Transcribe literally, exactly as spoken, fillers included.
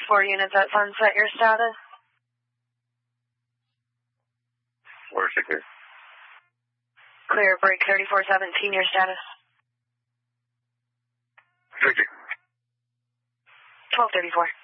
four units at Sunset, your status? Where's it clear? Clear, break thirty-four seventeen, your status? fifty. twelve thirty-four.